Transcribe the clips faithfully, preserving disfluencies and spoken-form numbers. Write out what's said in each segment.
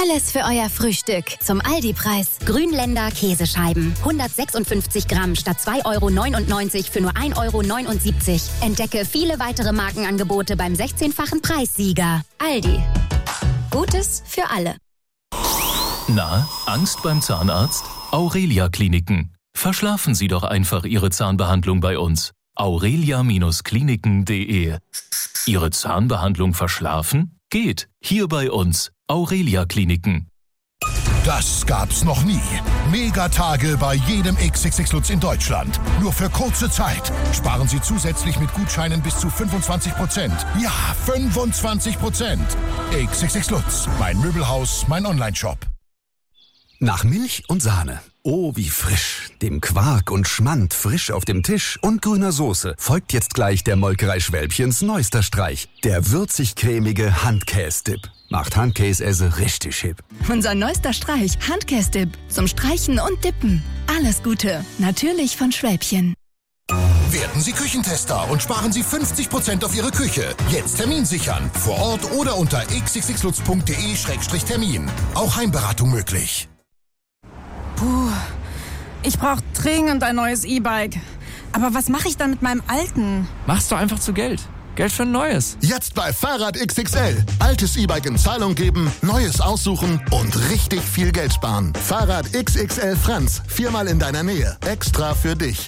Alles für euer Frühstück. Zum Aldi-Preis. Grünländer Käsescheiben. hundertsechsundfünfzig Gramm statt zwei Euro neunundneunzig für nur ein Euro neunundsiebzig. Entdecke viele weitere Markenangebote beim sechzehnfachen Preissieger. Aldi. Gutes für alle. Na, Angst beim Zahnarzt? Aurelia Kliniken. Verschlafen Sie doch einfach Ihre Zahnbehandlung bei uns. aurelia Kliniken punkt de. Ihre Zahnbehandlung verschlafen? Geht. Hier bei uns. Aurelia Kliniken. Das gab's noch nie. Megatage bei jedem X X X Lutz in Deutschland. Nur für kurze Zeit. Sparen Sie zusätzlich mit Gutscheinen bis zu fünfundzwanzig Prozent. Ja, fünfundzwanzig Prozent. X X X Lutz. Mein Möbelhaus, mein Onlineshop. Nach Milch und Sahne. Oh, wie frisch. Dem Quark und Schmand frisch auf dem Tisch und grüner Soße folgt jetzt gleich der Molkerei Schwälbchens neuester Streich. Der würzig-cremige Handkäse-Dip. Macht Handkäse richtig hip. Unser neuester Streich, Handkäse-Dip. Zum Streichen und Dippen. Alles Gute. Natürlich von Schwälbchen. Werden Sie Küchentester und sparen Sie fünfzig Prozent auf Ihre Küche. Jetzt Termin sichern. Vor Ort oder unter x x x lutz punkt de Schrägstrich Termin. Auch Heimberatung möglich. Puh, ich brauche dringend ein neues E-Bike. Aber was mache ich dann mit meinem alten? Mach's doch einfach zu Geld. Geld für ein neues. Jetzt bei Fahrrad X X L. Altes E-Bike in Zahlung geben, neues aussuchen und richtig viel Geld sparen. Fahrrad X X L Franz. Viermal in deiner Nähe. Extra für dich.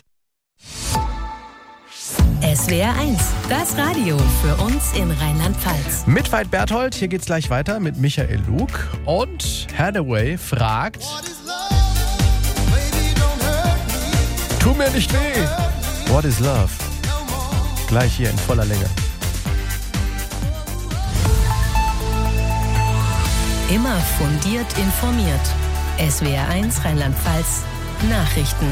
S W R eins, das Radio für uns in Rheinland-Pfalz. Mit Veit Berthold, hier geht's gleich weiter mit Michael Luke. Und Hathaway fragt: Tu mir nicht weh. What is love? Gleich hier in voller Länge. Immer fundiert informiert. S W R eins Rheinland-Pfalz Nachrichten.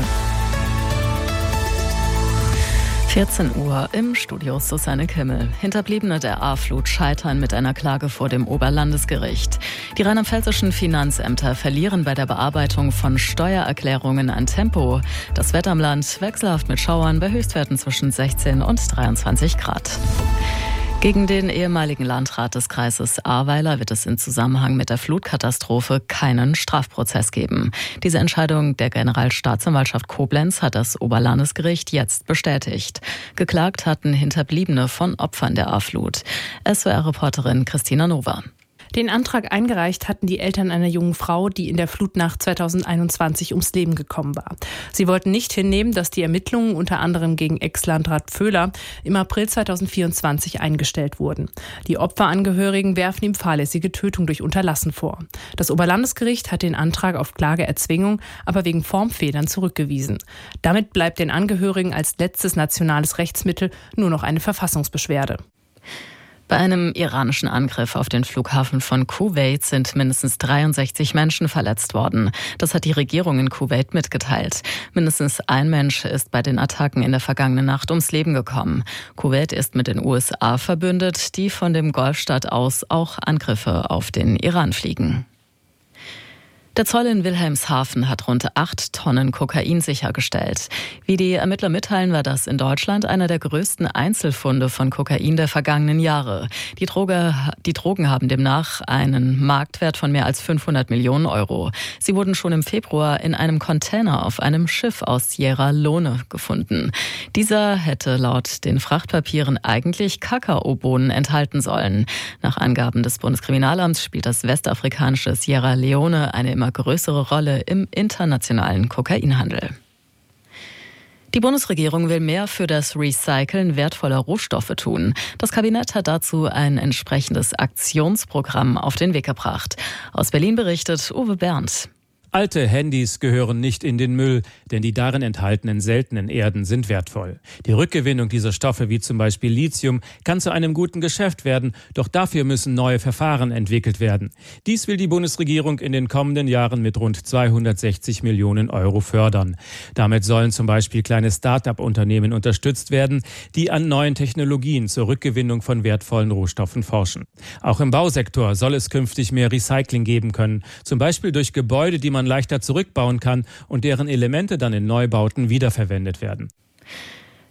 vierzehn Uhr im Studio Susanne Kimmel. Hinterbliebene der A-Flut scheitern mit einer Klage vor dem Oberlandesgericht. Die rheinland-pfälzischen Finanzämter verlieren bei der Bearbeitung von Steuererklärungen an Tempo. Das Wetter im Land wechselhaft mit Schauern bei Höchstwerten zwischen sechzehn und dreiundzwanzig Grad. Gegen den ehemaligen Landrat des Kreises Ahrweiler wird es in Zusammenhang mit der Flutkatastrophe keinen Strafprozess geben. Diese Entscheidung der Generalstaatsanwaltschaft Koblenz hat das Oberlandesgericht jetzt bestätigt. Geklagt hatten Hinterbliebene von Opfern der A-Flut. S W R-Reporterin Christina Nova. Den Antrag eingereicht hatten die Eltern einer jungen Frau, die in der Flutnacht zweitausendeinundzwanzig ums Leben gekommen war. Sie wollten nicht hinnehmen, dass die Ermittlungen unter anderem gegen Ex-Landrat Vöhler im April zweitausendvierundzwanzig eingestellt wurden. Die Opferangehörigen werfen ihm fahrlässige Tötung durch Unterlassen vor. Das Oberlandesgericht hat den Antrag auf Klageerzwingung aber wegen Formfehlern zurückgewiesen. Damit bleibt den Angehörigen als letztes nationales Rechtsmittel nur noch eine Verfassungsbeschwerde. Bei einem iranischen Angriff auf den Flughafen von Kuwait sind mindestens dreiundsechzig Menschen verletzt worden. Das hat die Regierung in Kuwait mitgeteilt. Mindestens ein Mensch ist bei den Attacken in der vergangenen Nacht ums Leben gekommen. Kuwait ist mit den U S A verbündet, die von dem Golfstaat aus auch Angriffe auf den Iran fliegen. Der Zoll in Wilhelmshaven hat rund acht Tonnen Kokain sichergestellt. Wie die Ermittler mitteilen, war das in Deutschland einer der größten Einzelfunde von Kokain der vergangenen Jahre. Die, Droge, die Drogen haben demnach einen Marktwert von mehr als fünfhundert Millionen Euro. Sie wurden schon im Februar in einem Container auf einem Schiff aus Sierra Leone gefunden. Dieser hätte laut den Frachtpapieren eigentlich Kakaobohnen enthalten sollen. Nach Angaben des Bundeskriminalamts spielt das westafrikanische Sierra Leone eine immer größere Rolle im internationalen Kokainhandel. Die Bundesregierung will mehr für das Recyceln wertvoller Rohstoffe tun. Das Kabinett hat dazu ein entsprechendes Aktionsprogramm auf den Weg gebracht. Aus Berlin berichtet Uwe Berndt. Alte Handys gehören nicht in den Müll, denn die darin enthaltenen seltenen Erden sind wertvoll. Die Rückgewinnung dieser Stoffe, wie zum Beispiel Lithium, kann zu einem guten Geschäft werden, doch dafür müssen neue Verfahren entwickelt werden. Dies will die Bundesregierung in den kommenden Jahren mit rund zweihundertsechzig Millionen Euro fördern. Damit sollen zum Beispiel kleine Start-up-Unternehmen unterstützt werden, die an neuen Technologien zur Rückgewinnung von wertvollen Rohstoffen forschen. Auch im Bausektor soll es künftig mehr Recycling geben können, zum Beispiel durch Gebäude, die man leichter zurückbauen kann und deren Elemente dann in Neubauten wiederverwendet werden.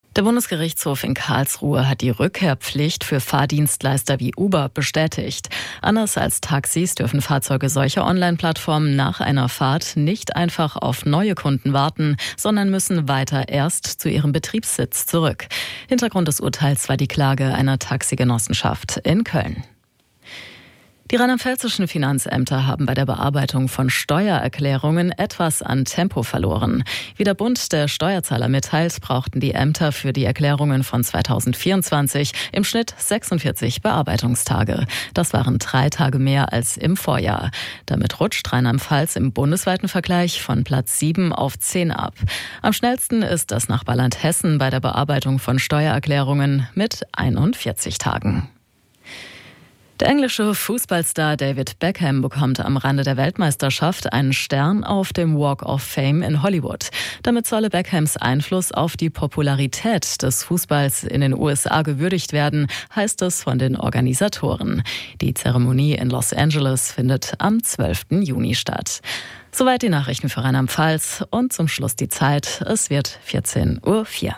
Der Bundesgerichtshof in Karlsruhe hat die Rückkehrpflicht für Fahrdienstleister wie Uber bestätigt. Anders als Taxis dürfen Fahrzeuge solcher Online-Plattformen nach einer Fahrt nicht einfach auf neue Kunden warten, sondern müssen weiter erst zu ihrem Betriebssitz zurück. Hintergrund des Urteils war die Klage einer Taxigenossenschaft in Köln. Die rheinland-pfälzischen Finanzämter haben bei der Bearbeitung von Steuererklärungen etwas an Tempo verloren. Wie der Bund der Steuerzahler mitteilt, brauchten die Ämter für die Erklärungen von zweitausendvierundzwanzig im Schnitt sechsundvierzig Bearbeitungstage. Das waren drei Tage mehr als im Vorjahr. Damit rutscht Rheinland-Pfalz im bundesweiten Vergleich von Platz sieben auf zehn ab. Am schnellsten ist das Nachbarland Hessen bei der Bearbeitung von Steuererklärungen mit einundvierzig Tagen. Der englische Fußballstar David Beckham bekommt am Rande der Weltmeisterschaft einen Stern auf dem Walk of Fame in Hollywood. Damit solle Beckhams Einfluss auf die Popularität des Fußballs in den U S A gewürdigt werden, heißt es von den Organisatoren. Die Zeremonie in Los Angeles findet am zwölften Juni statt. Soweit die Nachrichten für Rheinland-Pfalz und zum Schluss die Zeit. Es wird vierzehn Uhr vier.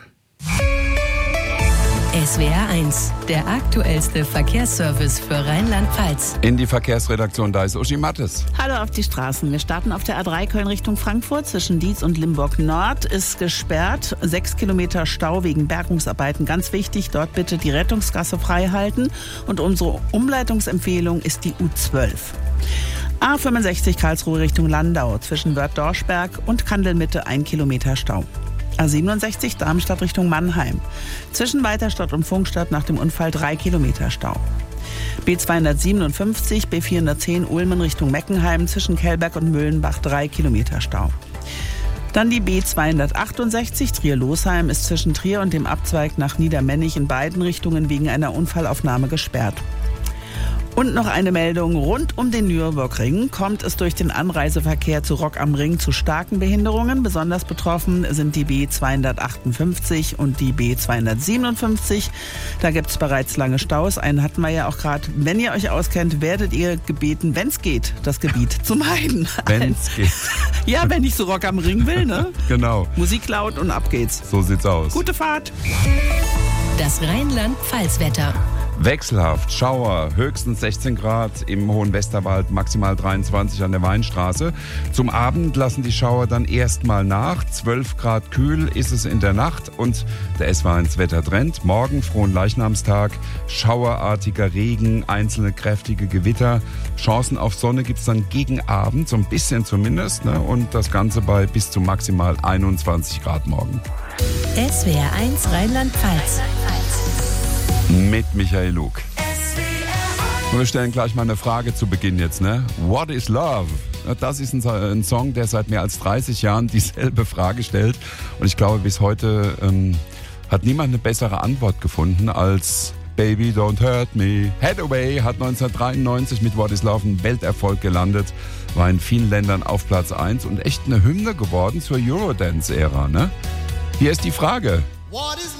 S W R eins, der aktuellste Verkehrsservice für Rheinland-Pfalz. In die Verkehrsredaktion, da ist Uschi Mattes. Hallo auf die Straßen. Wir starten auf der A drei Köln Richtung Frankfurt. Zwischen Dietz und Limburg Nord ist gesperrt. Sechs Kilometer Stau wegen Bergungsarbeiten. Ganz wichtig, dort bitte die Rettungsgasse frei halten. Und unsere Umleitungsempfehlung ist die U zwölf. A fünfundsechzig Karlsruhe Richtung Landau. Zwischen Wörth-Dorschberg und Kandelmitte ein Kilometer Stau. A siebenundsechzig Darmstadt Richtung Mannheim. Zwischen Weiterstadt und Funkstadt nach dem Unfall drei Kilometer Stau. B zweihundertsiebenundfünfzig, B vierhundertzehn Ulmen Richtung Meckenheim. Zwischen Kellberg und Müllenbach drei Kilometer Stau. Dann die B zweihundertachtundsechzig Trier-Losheim ist zwischen Trier und dem Abzweig nach Niedermennig in beiden Richtungen wegen einer Unfallaufnahme gesperrt. Und noch eine Meldung, rund um den Nürburgring kommt es durch den Anreiseverkehr zu Rock am Ring zu starken Behinderungen. Besonders betroffen sind die B zweihundertachtundfünfzig und die B zweihundertsiebenundfünfzig. Da gibt es bereits lange Staus. Einen hatten wir ja auch gerade. Wenn ihr euch auskennt, werdet ihr gebeten, wenn es geht, das Gebiet zu meiden. Wenn es geht. Ja, wenn ich zu Rock am Ring will, ne? Genau. Musik laut und ab geht's. So sieht's aus. Gute Fahrt. Das Rheinland-Pfalz-Wetter. Wechselhaft, Schauer, höchstens sechzehn Grad im Hohen Westerwald, maximal dreiundzwanzig an der Weinstraße. Zum Abend lassen die Schauer dann erstmal nach. zwölf Grad kühl ist es in der Nacht und der S W R eins Wettertrend. Morgen, frohen Leichnamstag, schauerartiger Regen, einzelne kräftige Gewitter. Chancen auf Sonne gibt es dann gegen Abend, so ein bisschen zumindest. Ne? Und das Ganze bei bis zu maximal einundzwanzig Grad morgen. S W R eins Rheinland-Pfalz. Mit Michael Lug. Und wir stellen gleich mal eine Frage zu Beginn jetzt, ne? What is love? Das ist ein, ein Song, der seit mehr als dreißig Jahren dieselbe Frage stellt. Und ich glaube, bis heute ähm, hat niemand eine bessere Antwort gefunden als Baby Don't Hurt Me. Hathaway hat neunzehnhundertdreiundneunzig mit What is Love einen Welterfolg gelandet, war in vielen Ländern auf Platz eins und echt eine Hymne geworden zur Eurodance-Ära, ne? Hier ist die Frage. What is